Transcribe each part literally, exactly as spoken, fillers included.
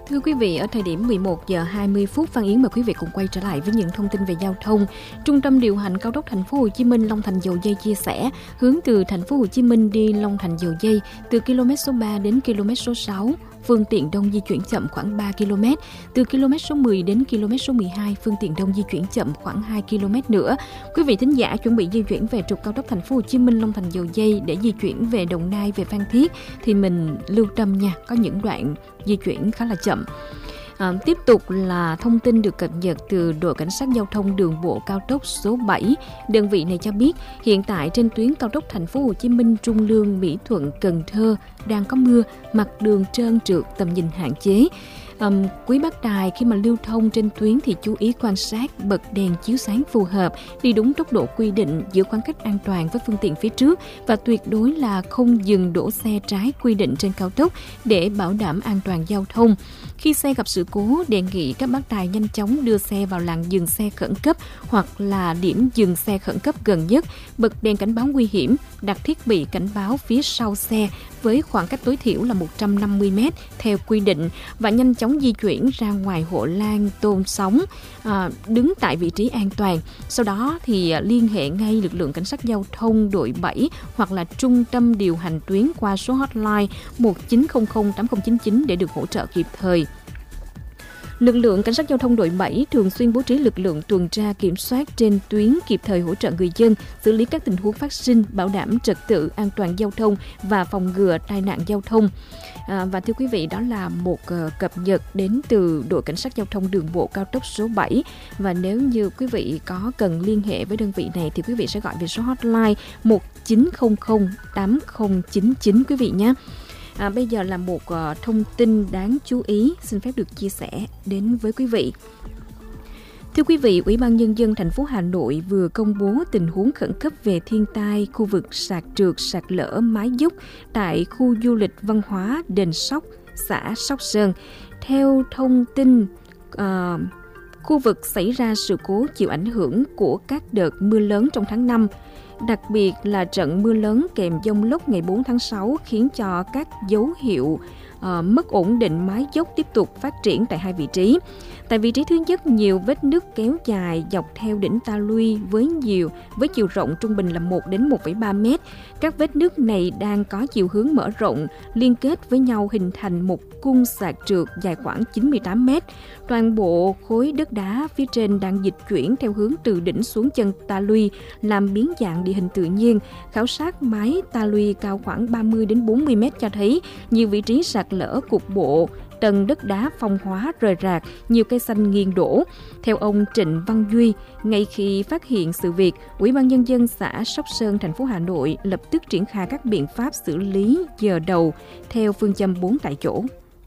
Thưa quý vị, ở thời điểm mười một giờ hai mươi phút, Phan Yến mời quý vị cùng quay trở lại với những thông tin về giao thông. Trung tâm điều hành cao tốc Thành phố Hồ Chí Minh Long Thành Dầu Giây chia sẻ, hướng từ Thành phố Hồ Chí Minh đi Long Thành Dầu Giây từ km số ba đến km số sáu, phương tiện đông di chuyển chậm khoảng ba ki lô mét. Từ km số mười đến km số mười hai, phương tiện đông di chuyển chậm khoảng hai ki lô mét nữa. Quý vị thính giả chuẩn bị di chuyển về trục cao tốc Thành phố Hồ Chí Minh Long Thành Dầu Giây để di chuyển về Đồng Nai, về Phan Thiết thì mình lưu tâm nha, có những đoạn di chuyển khá là chậm. À, tiếp tục là thông tin được cập nhật từ đội cảnh sát giao thông đường bộ cao tốc số bảy. Đơn vị này cho biết hiện tại trên tuyến cao tốc Thành phố Hồ Chí Minh Trung Lương Mỹ Thuận Cần Thơ đang có mưa, mặt đường trơn trượt, tầm nhìn hạn chế. Um, quý bác tài khi mà lưu thông trên tuyến thì chú ý quan sát, bật đèn chiếu sáng phù hợp, đi đúng tốc độ quy định, giữ khoảng cách an toàn với phương tiện phía trước và tuyệt đối là không dừng đỗ xe trái quy định trên cao tốc để bảo đảm an toàn giao thông. Khi xe gặp sự cố, đề nghị các bác tài nhanh chóng đưa xe vào làn dừng xe khẩn cấp hoặc là điểm dừng xe khẩn cấp gần nhất, bật đèn cảnh báo nguy hiểm, đặt thiết bị cảnh báo phía sau xe với khoảng cách tối thiểu là một trăm năm mươi mét theo quy định và nhanh chóng di chuyển ra ngoài hộ lan tôn sóng, à, đứng tại vị trí an toàn. Sau đó thì liên hệ ngay lực lượng cảnh sát giao thông đội bảy hoặc là trung tâm điều hành tuyến qua số hotline một chín không không tám không chín chín để được hỗ trợ kịp thời. Lực lượng cảnh sát giao thông đội bảy thường xuyên bố trí lực lượng tuần tra kiểm soát trên tuyến, kịp thời hỗ trợ người dân, xử lý các tình huống phát sinh, bảo đảm trật tự an toàn giao thông và phòng ngừa tai nạn giao thông. À, và thưa quý vị, đó là một uh, cập nhật đến từ đội cảnh sát giao thông đường bộ cao tốc số bảy. Và nếu như quý vị có cần liên hệ với đơn vị này thì quý vị sẽ gọi về số hotline một chín không không tám không chín chín quý vị nhé. À, bây giờ là một uh, thông tin đáng chú ý xin phép được chia sẻ đến với quý vị. Thưa quý vị, Ủy ban Nhân dân thành phố Hà Nội vừa công bố tình huống khẩn cấp về thiên tai khu vực sạt trượt, sạt lở, mái dốc tại khu du lịch văn hóa Đền Sóc, xã Sóc Sơn. Theo thông tin, uh, khu vực xảy ra sự cố chịu ảnh hưởng của các đợt mưa lớn trong tháng năm. Đặc biệt là trận mưa lớn kèm dông lốc ngày bốn tháng sáu khiến cho các dấu hiệu uh, mất ổn định mái dốc tiếp tục phát triển tại hai vị trí. Tại vị trí thứ nhất, nhiều vết nứt kéo dài dọc theo đỉnh ta luy với nhiều với chiều rộng trung bình là một đến một phẩy ba mét. Các vết nứt này đang có chiều hướng mở rộng, liên kết với nhau hình thành một cung sạt trượt dài khoảng chín mươi tám mét. Toàn bộ khối đất đá phía trên đang dịch chuyển theo hướng từ đỉnh xuống chân ta luy, làm biến dạng địa hình tự nhiên. Khảo sát mái ta luy cao khoảng ba mươi đến bốn mươi mét cho thấy nhiều vị trí sạt lở cục bộ, tầng đất đá phong hóa rời rạc, nhiều cây xanh nghiêng đổ. Theo ông Trịnh Văn Duy, ngay khi phát hiện sự việc, Ủy ban Nhân dân xã Sóc Sơn, thành phố Hà Nội lập tức triển khai các biện pháp xử lý giờ đầu theo phương châm bốn tại chỗ.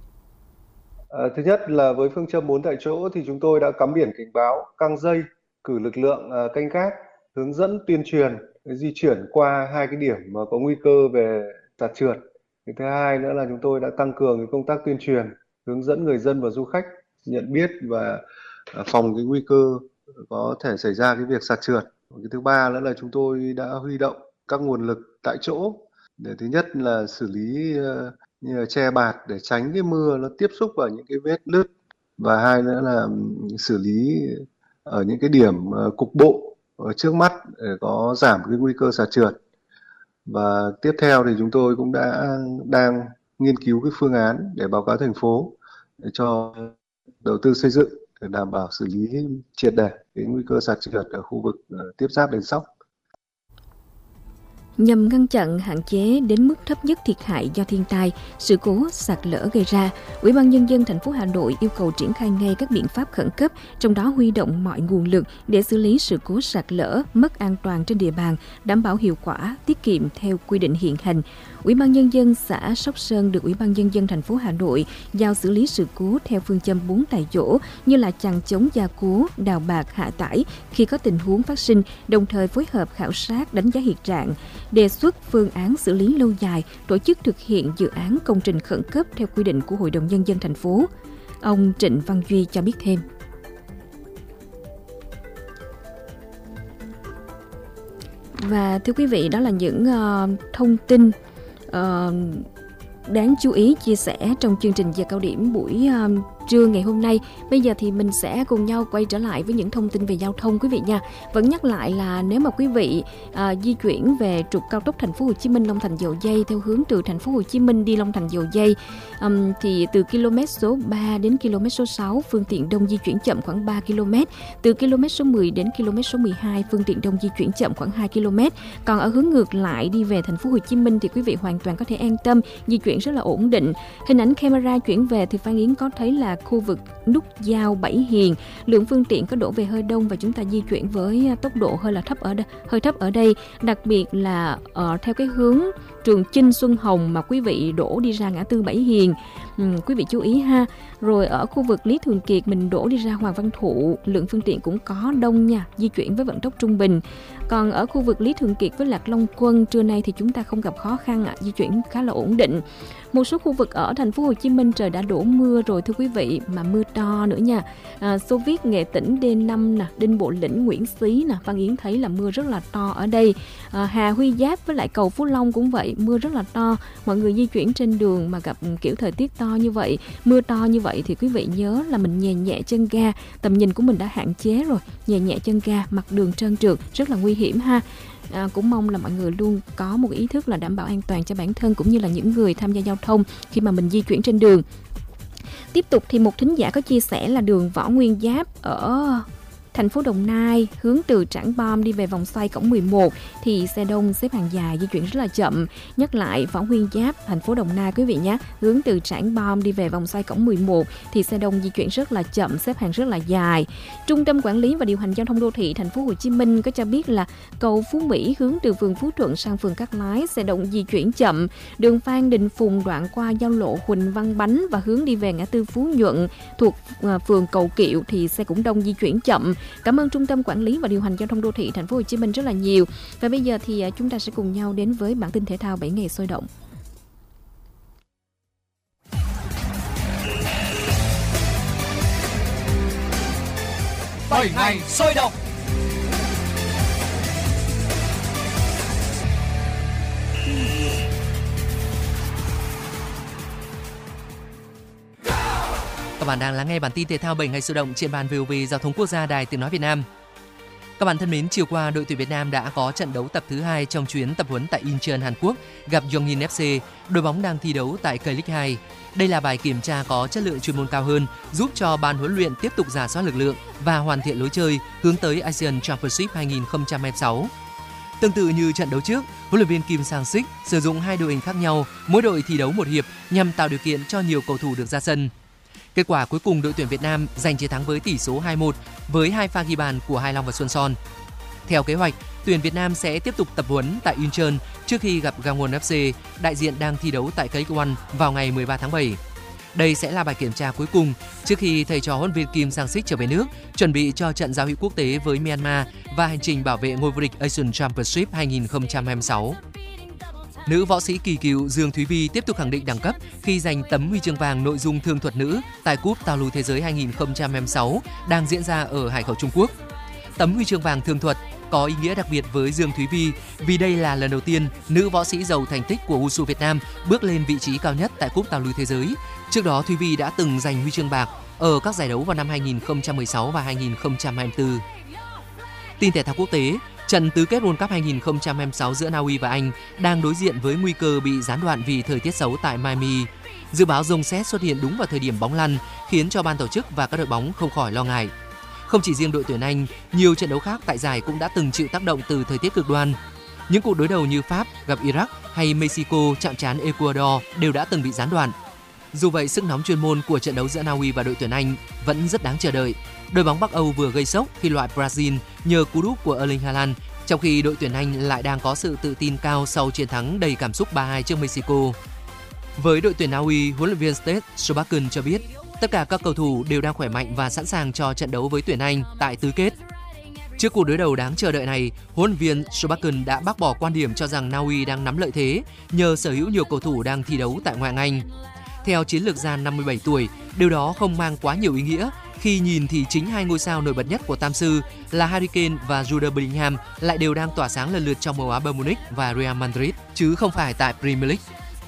À, thứ nhất là với phương châm bốn tại chỗ thì chúng tôi đã cắm biển cảnh báo, căng dây, cử lực lượng uh, canh gác, hướng dẫn tuyên truyền, di chuyển qua hai cái điểm mà có nguy cơ về sạt trượt. Cái thứ hai nữa là chúng tôi đã tăng cường công tác tuyên truyền, hướng dẫn người dân và du khách nhận biết và phòng cái nguy cơ có thể xảy ra cái việc sạt trượt. Cái thứ ba nữa là chúng tôi đã huy động các nguồn lực tại chỗ để thứ nhất là xử lý như là che bạt để tránh cái mưa nó tiếp xúc vào những cái vết nứt, và hai nữa là xử lý ở những cái điểm cục bộ ở trước mắt để có giảm cái nguy cơ sạt trượt. Và tiếp theo thì chúng tôi cũng đã đang nghiên cứu cái phương án để báo cáo thành phố để cho đầu tư xây dựng để đảm bảo xử lý triệt để cái nguy cơ sạt trượt ở khu vực tiếp giáp Đền Sóc. Nhằm ngăn chặn, hạn chế đến mức thấp nhất thiệt hại do thiên tai, sự cố sạt lở gây ra, Ủy ban Nhân dân thành phố Hà Nội yêu cầu triển khai ngay các biện pháp khẩn cấp, trong đó huy động mọi nguồn lực để xử lý sự cố sạt lở, mất an toàn trên địa bàn, đảm bảo hiệu quả, tiết kiệm theo quy định hiện hành. Ủy ban Nhân dân xã Sóc Sơn được Ủy ban Nhân dân thành phố Hà Nội giao xử lý sự cố theo phương châm bốn tại chỗ như là chằng chống gia cố, đào bạt, hạ tải khi có tình huống phát sinh, đồng thời phối hợp khảo sát, đánh giá hiện trạng, đề xuất phương án xử lý lâu dài, tổ chức thực hiện dự án công trình khẩn cấp theo quy định của Hội đồng Nhân dân thành phố. Ông Trịnh Văn Duy cho biết thêm. Và thưa quý vị, đó là những uh, thông tin uh, đáng chú ý chia sẻ trong chương trình giờ cao điểm buổi uh, trưa ngày hôm nay. Bây giờ thì mình sẽ cùng nhau quay trở lại với những thông tin về giao thông quý vị nha. Vẫn nhắc lại là nếu mà quý vị uh, di chuyển về trục cao tốc Thành phố Hồ Chí Minh Long Thành Dầu Giây theo hướng từ Thành phố Hồ Chí Minh đi Long Thành Dầu Giây, um, thì từ km số ba đến km số sáu phương tiện đông di chuyển chậm khoảng ba ki lô mét, từ km số mười đến km số mười hai phương tiện đông di chuyển chậm khoảng hai ki lô mét. Còn ở hướng ngược lại đi về Thành phố Hồ Chí Minh thì quý vị hoàn toàn có thể an tâm, di chuyển rất là ổn định. Hình ảnh camera chuyển về thì Phan Yến có thấy là khu vực nút giao Bảy Hiền, lượng phương tiện có đổ về hơi đông và chúng ta di chuyển với tốc độ hơi là thấp ở đây, hơi thấp ở đây, đặc biệt là ở theo cái hướng Trường Chinh Xuân Hồng mà quý vị đổ đi ra ngã tư Bảy Hiền. Ừ, quý vị chú ý ha. Rồi ở khu vực Lý Thường Kiệt mình đổ đi ra Hoàng Văn Thụ, lượng phương tiện cũng có đông nha, di chuyển với vận tốc trung bình. Còn ở khu vực Lý Thường Kiệt với Lạc Long Quân trưa nay thì chúng ta không gặp khó khăn ạ, à, di chuyển khá là ổn định. Một số khu vực ở Thành phố Hồ Chí Minh trời đã đổ mưa rồi thưa quý vị, mà mưa to nữa nha. À, Xô Viết, Nghệ Tĩnh, D năm nè, Đinh Bộ Lĩnh, Nguyễn Xí nè, Phan Yến thấy là mưa rất là to ở đây. À, Hà Huy Giáp với lại cầu Phú Long cũng vậy, mưa rất là to. Mọi người di chuyển trên đường mà gặp kiểu thời tiết to như vậy, mưa to như vậy thì quý vị nhớ là mình nhẹ nhẹ chân ga, tầm nhìn của mình đã hạn chế rồi, nhẹ nhẹ chân ga, mặt đường trơn trượt rất là nguy hiểm ha. À, cũng mong là mọi người luôn có một ý thức là đảm bảo an toàn cho bản thân cũng như là những người tham gia giao thông khi mà mình di chuyển trên đường. Tiếp tục thì một thính giả có chia sẻ là đường Võ Nguyên Giáp ở thành phố Đồng Nai hướng từ Trảng Bom đi về vòng xoay cổng mười một thì xe đông xếp hàng dài, di chuyển rất là chậm. Nhắc lại Võ Nguyên Giáp thành phố Đồng Nai quý vị nhé, hướng từ Trảng Bom đi về vòng xoay cổng mười một thì xe đông di chuyển rất là chậm, xếp hàng rất là dài. Trung tâm Quản lý và Điều hành Giao thông Đô thị Thành phố Hồ Chí Minh có cho biết là cầu Phú Mỹ hướng từ phường Phú Thuận sang phường Cát Lái xe đông di chuyển chậm. Đường Phan Đình Phùng đoạn qua giao lộ Huỳnh Văn Bánh và hướng đi về ngã tư Phú Nhuận thuộc phường Cầu Kiệu thì xe cũng đông di chuyển chậm. Cảm ơn Trung tâm Quản lý và Điều hành Giao thông Đô thị Thành phố Hồ Chí Minh rất là nhiều. Và bây giờ thì chúng ta sẽ cùng nhau đến với bản tin thể thao bảy ngày sôi động. bảy ngày sôi động. Các bạn đang lắng nghe bản tin thể thao bảy ngày sôi động trên ban vê o vê Giao thông Quốc gia Đài Tiếng nói Việt Nam. Các bạn thân mến, chiều qua đội tuyển Việt Nam đã có trận đấu tập thứ hai trong chuyến tập huấn tại Incheon, Hàn Quốc gặp Yongin ép xê, đội bóng đang thi đấu tại K-League hai. Đây là bài kiểm tra có chất lượng chuyên môn cao hơn, giúp cho ban huấn luyện tiếp tục rà soát lực lượng và hoàn thiện lối chơi hướng tới Asian Championship hai không hai sáu. Tương tự như trận đấu trước, huấn luyện viên Kim Sang-sik sử dụng hai đội hình khác nhau, mỗi đội thi đấu một hiệp nhằm tạo điều kiện cho nhiều cầu thủ được ra sân. Kết quả cuối cùng đội tuyển Việt Nam giành chiến thắng với tỷ số hai một với hai pha ghi bàn của Hai Long và Xuân Son. Theo kế hoạch, tuyển Việt Nam sẽ tiếp tục tập huấn tại Incheon trước khi gặp Gangwon ép xê, đại diện đang thi đấu tại K-League một vào ngày mười ba tháng bảy. Đây sẽ là bài kiểm tra cuối cùng trước khi thầy trò huấn luyện viên Kim Sang-sik trở về nước, chuẩn bị cho trận giao hữu quốc tế với Myanmar và hành trình bảo vệ ngôi vô địch Asian Championship hai không hai sáu. Nữ võ sĩ kỳ cựu Dương Thúy Vi tiếp tục khẳng định đẳng cấp khi giành tấm huy chương vàng nội dung thương thuật nữ tại Cúp Tao Lù Thế giới hai không hai sáu đang diễn ra ở Hải Khẩu, Trung Quốc. Tấm huy chương vàng thương thuật có ý nghĩa đặc biệt với Dương Thúy Vi vì đây là lần đầu tiên nữ võ sĩ giàu thành tích của Wushu Việt Nam bước lên vị trí cao nhất tại Cúp Tao Lù Thế giới. Trước đó, Thúy Vi đã từng giành huy chương bạc ở các giải đấu vào năm hai không một sáu và hai không hai tư. Tin thể thao quốc tế, trận tứ kết World Cup hai không hai sáu giữa Na Uy và Anh đang đối diện với nguy cơ bị gián đoạn vì thời tiết xấu tại Miami. Dự báo rông sét xuất hiện đúng vào thời điểm bóng lăn, khiến cho ban tổ chức và các đội bóng không khỏi lo ngại. Không chỉ riêng đội tuyển Anh, nhiều trận đấu khác tại giải cũng đã từng chịu tác động từ thời tiết cực đoan. Những cuộc đối đầu như Pháp gặp Iraq hay Mexico chạm trán Ecuador đều đã từng bị gián đoạn. Dù vậy, sức nóng chuyên môn của trận đấu giữa Na Uy và đội tuyển Anh vẫn rất đáng chờ đợi. Đội bóng Bắc Âu vừa gây sốc khi loại Brazil nhờ cú đúp của Erling Haaland, trong khi đội tuyển Anh lại đang có sự tự tin cao sau chiến thắng đầy cảm xúc ba hai trước Mexico. Với đội tuyển Na Uy, huấn luyện viên Stade Sobakken cho biết tất cả các cầu thủ đều đang khỏe mạnh và sẵn sàng cho trận đấu với tuyển Anh tại tứ kết. Trước cuộc đối đầu đáng chờ đợi này, huấn luyện viên Sobakken đã bác bỏ quan điểm cho rằng Na Uy đang nắm lợi thế nhờ sở hữu nhiều cầu thủ đang thi đấu tại ngoại hạng Anh. Theo chiến lược gia năm mươi bảy tuổi, điều đó không mang quá nhiều ý nghĩa khi nhìn thì chính hai ngôi sao nổi bật nhất của Tam Sư là Harry Kane và Jude Bellingham lại đều đang tỏa sáng lần lượt trong màu áo Bayern Munich và Real Madrid, chứ không phải tại Premier League.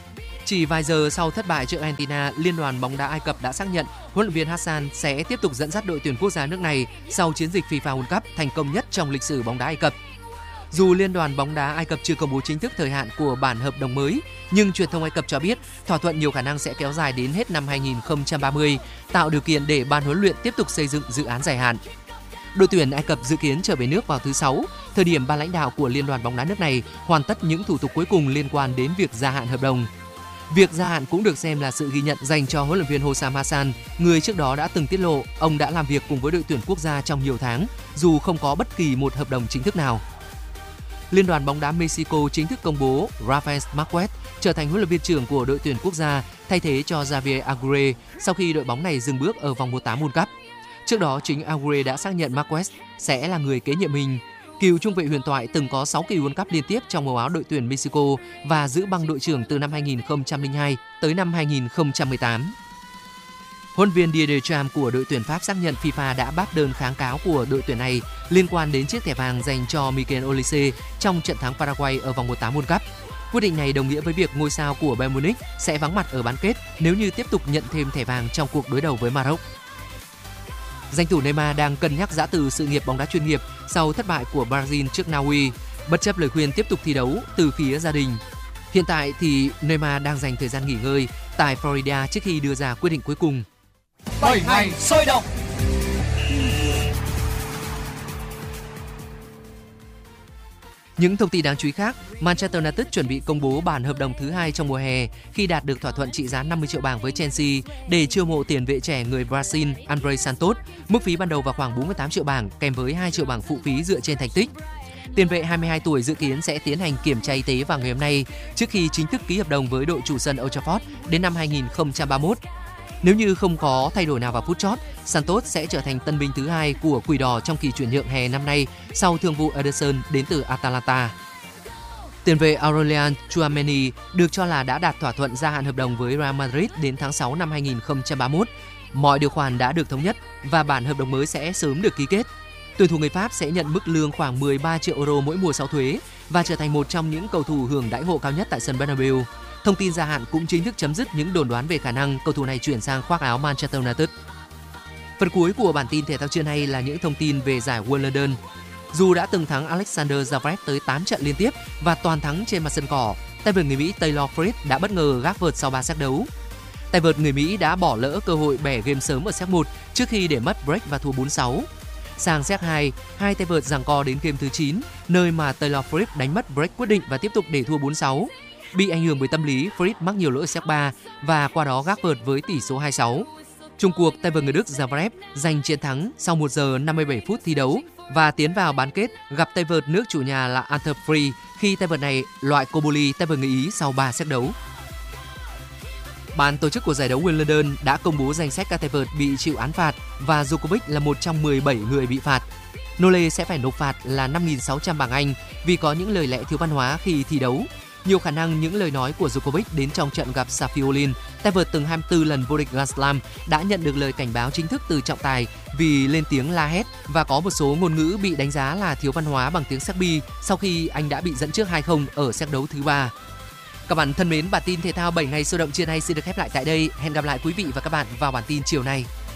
Chỉ vài giờ sau thất bại trước Argentina, Liên đoàn bóng đá Ai Cập đã xác nhận huấn luyện viên Hassan sẽ tiếp tục dẫn dắt đội tuyển quốc gia nước này sau chiến dịch FIFA World Cup thành công nhất trong lịch sử bóng đá Ai Cập. Dù Liên đoàn bóng đá Ai Cập chưa công bố chính thức thời hạn của bản hợp đồng mới, nhưng truyền thông Ai Cập cho biết thỏa thuận nhiều khả năng sẽ kéo dài đến hết năm hai nghìn không trăm ba mươi, tạo điều kiện để ban huấn luyện tiếp tục xây dựng dự án dài hạn. Đội tuyển Ai Cập dự kiến trở về nước vào thứ Sáu, thời điểm ban lãnh đạo của Liên đoàn bóng đá nước này hoàn tất những thủ tục cuối cùng liên quan đến việc gia hạn hợp đồng. Việc gia hạn cũng được xem là sự ghi nhận dành cho huấn luyện viên Hossam Hassan, người trước đó đã từng tiết lộ ông đã làm việc cùng với đội tuyển quốc gia trong nhiều tháng, dù không có bất kỳ một hợp đồng chính thức nào. Liên đoàn bóng đá Mexico chính thức công bố Rafael Marquez trở thành huấn luyện viên trưởng của đội tuyển quốc gia, thay thế cho Javier Aguirre sau khi đội bóng này dừng bước ở vòng một tám World Cup. Trước đó, chính Aguirre đã xác nhận Marquez sẽ là người kế nhiệm mình. Cựu trung vệ huyền thoại từng có sáu kỳ World Cup liên tiếp trong màu áo đội tuyển Mexico và giữ băng đội trưởng từ năm hai nghìn không trăm lẻ hai tới năm hai nghìn không trăm mười tám. Huấn luyện viên Didier Deschamps của đội tuyển Pháp xác nhận FIFA đã bác đơn kháng cáo của đội tuyển này liên quan đến chiếc thẻ vàng dành cho Mikel Olise trong trận thắng Paraguay ở vòng một tám World Cup. Quyết định này đồng nghĩa với việc ngôi sao của Bayern Munich sẽ vắng mặt ở bán kết nếu như tiếp tục nhận thêm thẻ vàng trong cuộc đối đầu với Maroc. Danh thủ Neymar đang cân nhắc giã từ sự nghiệp bóng đá chuyên nghiệp sau thất bại của Brazil trước Na Uy, bất chấp lời khuyên tiếp tục thi đấu từ phía gia đình. Hiện tại thì Neymar đang dành thời gian nghỉ ngơi tại Florida trước khi đưa ra quyết định cuối cùng. bảy ngày sôi động. Những thông tin đáng chú ý khác, Manchester United chuẩn bị công bố bản hợp đồng thứ hai trong mùa hè khi đạt được thỏa thuận trị giá năm mươi triệu bảng với Chelsea để chiêu mộ tiền vệ trẻ người Brazil André Santos. Mức phí ban đầu vào khoảng bốn mươi tám triệu bảng kèm với hai triệu bảng phụ phí dựa trên thành tích. Tiền vệ hai mươi hai tuổi dự kiến sẽ tiến hành kiểm tra y tế vào ngày hôm nay trước khi chính thức ký hợp đồng với đội chủ sân Old Trafford đến năm hai nghìn không trăm ba mươi mốt. Nếu như không có thay đổi nào vào phút chót, Santos sẽ trở thành tân binh thứ hai của Quỷ Đỏ trong kỳ chuyển nhượng hè năm nay sau thương vụ Ederson đến từ Atalanta. Tiền vệ Aurelian Tchouameni được cho là đã đạt thỏa thuận gia hạn hợp đồng với Real Madrid đến tháng sáu năm hai nghìn không trăm ba mươi mốt. Mọi điều khoản đã được thống nhất và bản hợp đồng mới sẽ sớm được ký kết. Tuyển thủ người Pháp sẽ nhận mức lương khoảng mười ba triệu euro mỗi mùa sau thuế và trở thành một trong những cầu thủ hưởng đãi ngộ cao nhất tại sân Bernabeu. Thông tin gia hạn cũng chính thức chấm dứt những đồn đoán về khả năng cầu thủ này chuyển sang khoác áo Manchester United. Phần cuối của bản tin thể thao trưa nay là những thông tin về giải Wimbledon. Dù đã từng thắng Alexander Zverev tới tám trận liên tiếp và toàn thắng trên mặt sân cỏ, tay vợt người Mỹ Taylor Fritz đã bất ngờ gác vợt sau ba set đấu. Tay vợt người Mỹ đã bỏ lỡ cơ hội bẻ game sớm ở set một trước khi để mất break và thua bốn sáu. Sang set hai, hai tay vợt giằng co đến game thứ chín, nơi mà Taylor Fritz đánh mất break quyết định và tiếp tục để thua bốn sáu. Bị ảnh hưởng bởi tâm lý, Fritz mắc nhiều lỗi ở set ba và qua đó gác vợt với tỷ số hai sáu. Chung cuộc, tay vợt người Đức Zverev giành chiến thắng sau một giờ năm mươi bảy phút thi đấu và tiến vào bán kết gặp tay vợt nước chủ nhà là Arthur Fri khi tay vợt này loại Cobolli, tay vợt người Ý sau ba set đấu. Ban tổ chức của giải đấu Wimbledon đã công bố danh sách các tay vợt bị chịu án phạt và Djokovic là một trong mười bảy người bị phạt. Nole sẽ phải nộp phạt là năm nghìn sáu trăm bảng Anh vì có những lời lẽ thiếu văn hóa khi thi đấu. Nhiều khả năng những lời nói của Djokovic đến trong trận gặp Safiullin, tay vợt từng hai mươi tư lần vô địch Grand Slam, đã nhận được lời cảnh báo chính thức từ trọng tài vì lên tiếng la hét và có một số ngôn ngữ bị đánh giá là thiếu văn hóa bằng tiếng Serbi sau khi anh đã bị dẫn trước hai không ở set đấu thứ ba. Các bạn thân mến, bản tin thể thao bảy ngày sôi động trưa nay xin được khép lại tại đây. Hẹn gặp lại quý vị và các bạn vào bản tin chiều nay.